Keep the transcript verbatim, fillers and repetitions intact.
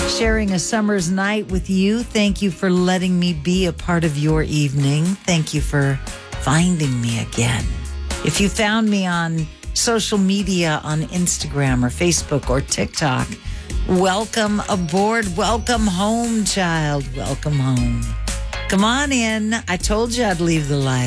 sharing a summer's night with you. Thank you for letting me be a part of your evening. Thank you for finding me again. If you found me on social media on Instagram or Facebook or TikTok, welcome aboard. Welcome home, child. Welcome home. Come on in. I told you I'd leave the light